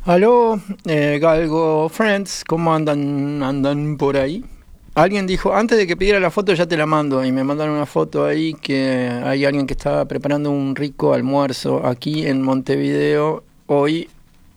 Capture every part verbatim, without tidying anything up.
Aló, eh, Galgo Friends, ¿cómo andan, andan por ahí? Alguien dijo, antes de que pidiera la foto ya te la mando, y me mandaron una foto ahí que hay alguien que está preparando un rico almuerzo aquí en Montevideo hoy,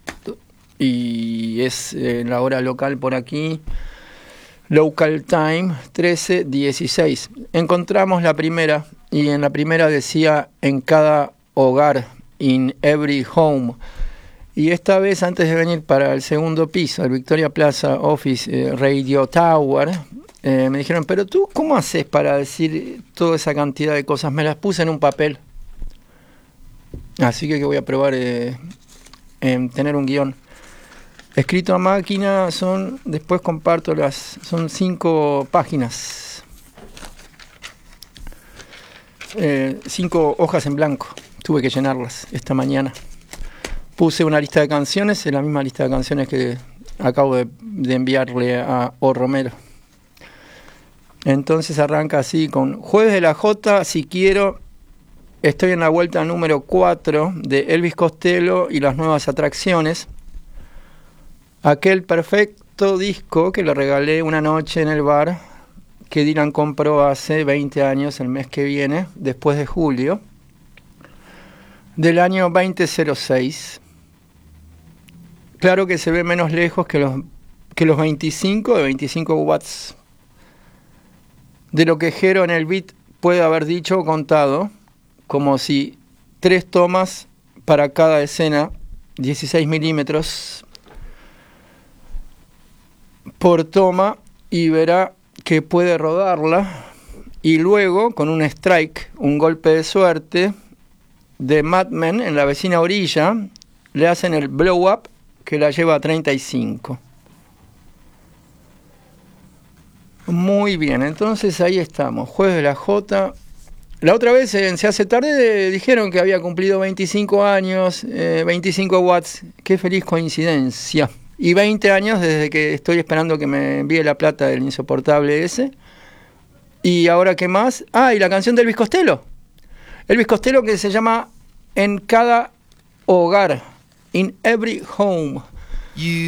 y es eh, la hora local por aquí, local time trece dieciséis. Encontramos la primera, y en la primera decía en cada hogar, in every home. Y esta vez, antes de venir para el segundo piso, el Victoria Plaza Office eh, Radio Tower, eh, me dijeron, pero tú, ¿cómo haces para decir toda esa cantidad de cosas? Me las puse en un papel. Así que, que voy a probar eh, en tener un guión. Escrito a máquina, son, después comparto las, son cinco páginas. Eh, cinco hojas en blanco. Tuve que llenarlas esta mañana. Puse una lista de canciones, es la misma lista de canciones que acabo de, de enviarle a O Romero. Entonces arranca así con Jueves de la Jota, si quiero, estoy en la vuelta número cuatro de Elvis Costello y las nuevas atracciones. Aquel perfecto disco que le regalé una noche en el bar que Dylan compró hace veinte años, el mes que viene, después de julio, del año veinte cero seis. Claro que se ve menos lejos que los, que los veinticinco de veinticinco watts. De lo que Jero en el beat puede haber dicho o contado, como si tres tomas para cada escena, dieciséis milímetros por toma, y verá que puede rodarla, y luego con un strike, un golpe de suerte de Mad Men en la vecina orilla, le hacen el blow up que la lleva a treinta y cinco. Muy bien, entonces ahí estamos, Jueves de la Jota. La otra vez en Se Hace Tarde dijeron que había cumplido veinticinco años, eh, veinticinco watts, qué feliz coincidencia. Y veinte años desde que estoy esperando que me envíe la plata del insoportable ese. Y ahora, ¿qué más? Ah, y la canción de Elvis Costello. Elvis Costello, que se llama En cada hogar, in every home. You